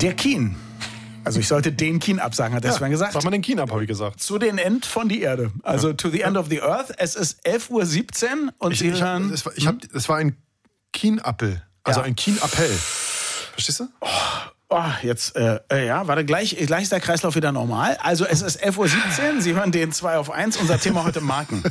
Der Kien. Also ich sollte den Kien absagen, hat der Sven gesagt. Sag mal den Kien ab, habe ich gesagt. Zu den End von die Erde. Also to the end of the earth. Es ist 11:17 Uhr und Sie hören... Es war ein Kienappell. Also ein Kienappell. Verstehst du? Jetzt, warte, gleich ist der Kreislauf wieder normal. Also es ist 11:17 Uhr, Sie hören den 2 auf 1. Unser Thema heute Marken.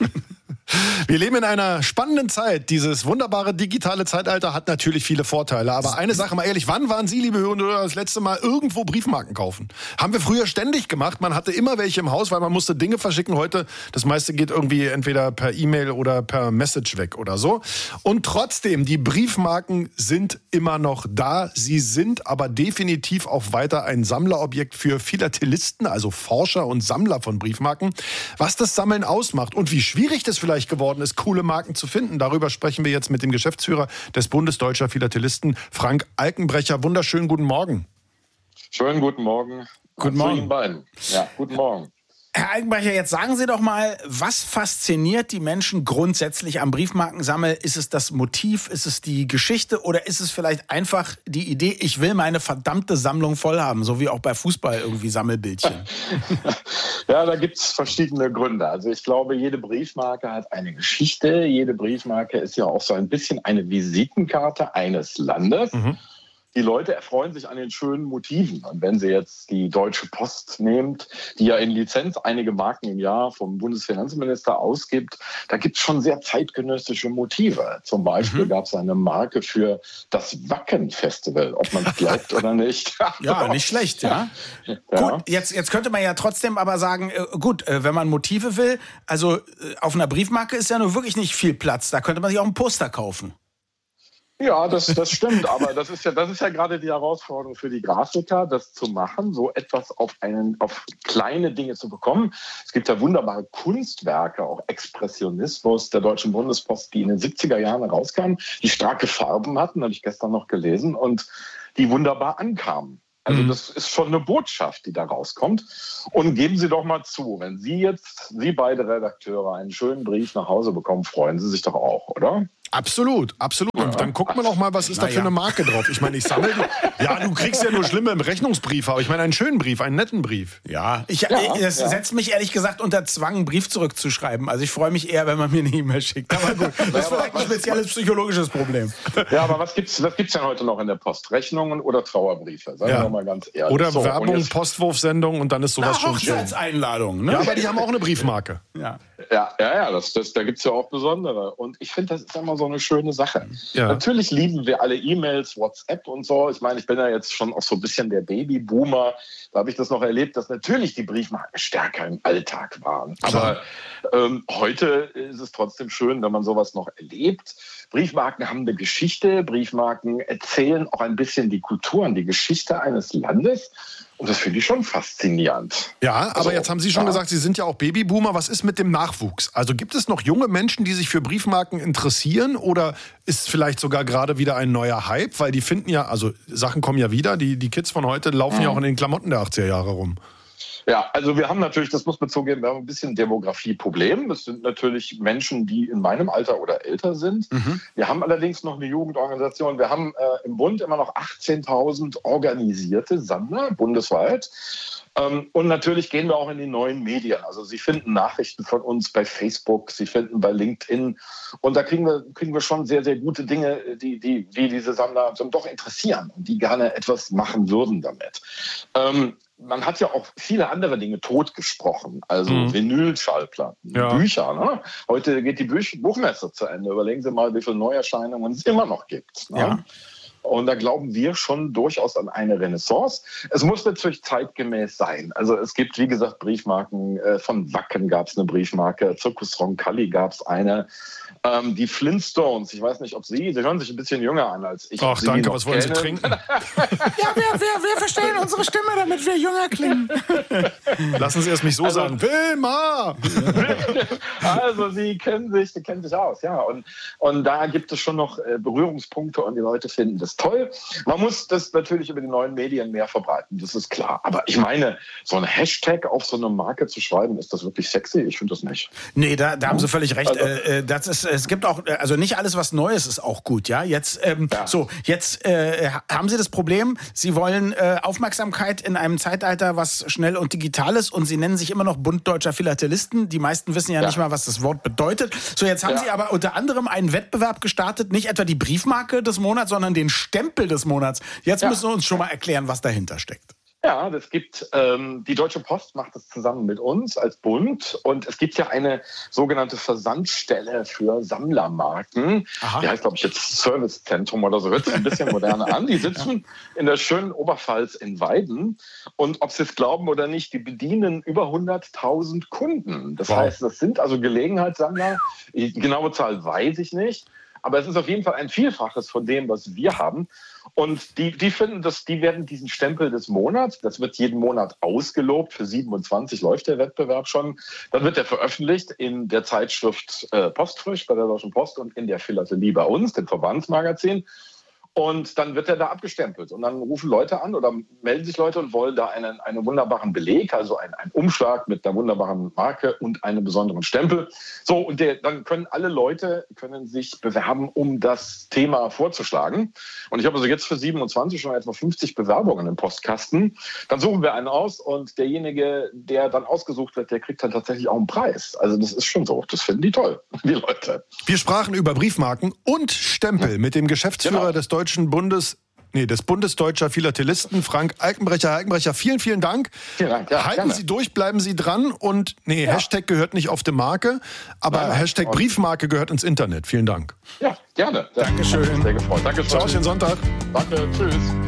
Wir leben in einer spannenden Zeit. Dieses wunderbare digitale Zeitalter hat natürlich viele Vorteile. Aber eine Sache mal ehrlich, wann waren Sie, liebe Hörer, das letzte Mal irgendwo Briefmarken kaufen? Haben wir früher ständig gemacht. Man hatte immer welche im Haus, weil man musste Dinge verschicken. Heute, das meiste geht irgendwie entweder per E-Mail oder per Message weg oder so. Und trotzdem, die Briefmarken sind immer noch da. Sie sind aber definitiv auch weiter ein Sammlerobjekt für Philatelisten, also Forscher und Sammler von Briefmarken. Was das Sammeln ausmacht und wie schwierig das vielleicht geworden ist, coole Marken zu finden. Darüber sprechen wir jetzt mit dem Geschäftsführer des Bundes Deutscher Philatelisten, Frank Alkenbrecher. Wunderschönen guten Morgen. Schönen guten Morgen. Guten Morgen. Zu Ihnen beiden. Ja, guten Morgen. Herr Alkenbrecher, jetzt sagen Sie doch mal, was fasziniert die Menschen grundsätzlich am Briefmarkensammeln? Ist es das Motiv, ist es die Geschichte oder ist es vielleicht einfach die Idee, ich will meine verdammte Sammlung voll haben, so wie auch bei Fußball irgendwie Sammelbildchen? Ja, da gibt es verschiedene Gründe. Also ich glaube, jede Briefmarke hat eine Geschichte. Jede Briefmarke ist ja auch so ein bisschen eine Visitenkarte eines Landes. Mhm. Die Leute erfreuen sich an den schönen Motiven. Und wenn Sie jetzt die Deutsche Post nehmt, die ja in Lizenz einige Marken im Jahr vom Bundesfinanzminister ausgibt, da gibt es schon sehr zeitgenössische Motive. Zum Beispiel gab es eine Marke für das Wacken-Festival, ob man es glaubt oder nicht. Ja, nicht schlecht, ja. Gut, jetzt könnte man ja trotzdem aber sagen, wenn man Motive will, also auf einer Briefmarke ist ja nur wirklich nicht viel Platz. Da könnte man sich auch ein Poster kaufen. Ja, das stimmt, aber das ist ja gerade die Herausforderung für die Grafiker, das zu machen, so etwas auf kleine Dinge zu bekommen. Es gibt ja wunderbare Kunstwerke, auch Expressionismus der Deutschen Bundespost, die in den 70er Jahren rauskamen, die starke Farben hatten, habe ich gestern noch gelesen, und die wunderbar ankamen. Also das ist schon eine Botschaft, die da rauskommt. Und geben Sie doch mal zu, wenn Sie beide Redakteure, einen schönen Brief nach Hause bekommen, freuen Sie sich doch auch, oder? Absolut. Und dann guckt man auch mal, was ist da für eine Marke drauf. Ich meine, ich sammle die. Ja, du kriegst ja nur schlimme Rechnungsbriefe, aber ich meine einen schönen Brief, einen netten Brief. Das setzt mich ehrlich gesagt unter Zwang, einen Brief zurückzuschreiben. Also ich freue mich eher, wenn man mir eine E-Mail schickt. Aber gut, das ist vielleicht ein spezielles psychologisches Problem. Ja, aber was gibt's denn heute noch in der Post? Rechnungen oder Trauerbriefe? Sagen wir doch mal ganz ehrlich. Oder Werbung, Postwurfsendung und dann ist sowas schon schön. Hochzeitseinladungen, ne? Ja, aber die haben auch eine Briefmarke. Ja, da gibt es ja auch besondere. Und ich finde, das ist immer so eine schöne Sache. Ja. Natürlich lieben wir alle E-Mails, WhatsApp und so. Ich meine, ich bin ja jetzt schon auch so ein bisschen der Babyboomer. Da habe ich das noch erlebt, dass natürlich die Briefmarken stärker im Alltag waren. Aber heute ist es trotzdem schön, wenn man sowas noch erlebt. Briefmarken haben eine Geschichte. Briefmarken erzählen auch ein bisschen die Kultur und die Geschichte eines Landes. Und das finde ich schon faszinierend. Ja, aber jetzt haben Sie schon gesagt, Sie sind ja auch Babyboomer. Was ist mit dem Nachwuchs? Also gibt es noch junge Menschen, die sich für Briefmarken interessieren? Oder ist vielleicht sogar gerade wieder ein neuer Hype? Weil die finden ja, also Sachen kommen ja wieder. Die Kids von heute laufen ja auch in den Klamotten der 80er Jahre rum. Ja, also wir haben natürlich, das muss man zugeben, wir haben ein bisschen Demografieproblem. Das sind natürlich Menschen, die in meinem Alter oder älter sind. Wir haben allerdings noch eine Jugendorganisation. Wir haben im Bund immer noch 18.000 organisierte Sammler bundesweit. Und natürlich gehen wir auch in die neuen Medien. Also Sie finden Nachrichten von uns bei Facebook, Sie finden bei LinkedIn. Und da kriegen wir schon sehr, sehr gute Dinge, die diese Sammler doch interessieren und die gerne etwas machen würden damit. Man hat ja auch viele andere Dinge totgesprochen, also Vinylschallplatten, Bücher. Ne? Heute geht die Buchmesse zu Ende. Überlegen Sie mal, wie viele Neuerscheinungen es immer noch gibt. Ne? Ja. Und da glauben wir schon durchaus an eine Renaissance. Es muss natürlich zeitgemäß sein. Also es gibt, wie gesagt, Briefmarken. Von Wacken gab es eine Briefmarke, Circus Roncalli gab es eine. Die Flintstones, ich weiß nicht, ob Sie hören sich ein bisschen jünger an als ich. Ach, danke, was wollen Sie trinken? Ja, wir verstellen unsere Stimme, damit wir jünger klingen. Lassen Sie es mich so sagen. Wilma! Also, Sie kennen sich aus, ja. Und da gibt es schon noch Berührungspunkte und die Leute finden das ist toll. Man muss das natürlich über die neuen Medien mehr verbreiten, das ist klar. Aber ich meine, so ein Hashtag auf so eine Marke zu schreiben, ist das wirklich sexy? Ich finde das nicht. Nee, da haben Sie völlig recht. Also, es gibt auch, also nicht alles, was Neues ist auch gut, ja. Jetzt haben Sie das Problem, Sie wollen Aufmerksamkeit in einem Zeitalter, was schnell und digital ist, und Sie nennen sich immer noch Bund Deutscher Philatelisten. Die meisten wissen ja nicht mal, was das Wort bedeutet. So, jetzt haben Sie aber unter anderem einen Wettbewerb gestartet, nicht etwa die Briefmarke des Monats, sondern den Stempel des Monats. Jetzt müssen Sie uns schon mal erklären, was dahinter steckt. Ja, das gibt, die Deutsche Post macht das zusammen mit uns als Bund, und es gibt ja eine sogenannte Versandstelle für Sammlermarken. Aha. Die heißt, glaube ich, jetzt Servicezentrum oder so, hört sich ein bisschen moderner an. Die sitzen in der schönen Oberpfalz in Weiden, und ob Sie es glauben oder nicht, die bedienen über 100.000 Kunden. Das heißt, das sind also Gelegenheitssammler. Die genaue Zahl weiß ich nicht, aber es ist auf jeden Fall ein Vielfaches von dem, was wir haben. Und die finden, die werden diesen Stempel des Monats, das wird jeden Monat ausgelobt, für 27 läuft der Wettbewerb schon, dann wird der veröffentlicht in der Zeitschrift Postfrisch bei der Deutschen Post und in der Philatelie bei uns, dem Verbandsmagazin. Und dann wird er da abgestempelt. Und dann rufen Leute an oder melden sich Leute und wollen da einen wunderbaren Beleg, also einen Umschlag mit einer wunderbaren Marke und einem besonderen Stempel. So, und dann können alle Leute sich bewerben, um das Thema vorzuschlagen. Und ich habe also jetzt für 27 schon etwa 50 Bewerbungen im Postkasten. Dann suchen wir einen aus, und derjenige, der dann ausgesucht wird, der kriegt dann tatsächlich auch einen Preis. Also das ist schon so. Das finden die toll, die Leute. Wir sprachen über Briefmarken und Stempel mit dem Geschäftsführer des Bundes Deutscher Philatelisten, Frank Alkenbrecher. Herr Alkenbrecher, vielen, vielen Dank. Vielen Dank. Ja, Halten Sie durch, bleiben Sie dran, und Hashtag gehört nicht auf die Marke, aber Hashtag Briefmarke gehört ins Internet. Vielen Dank. Ja, gerne. Dankeschön. Sehr gefreut. Danke. Ciao, schönen Sonntag. Danke, tschüss.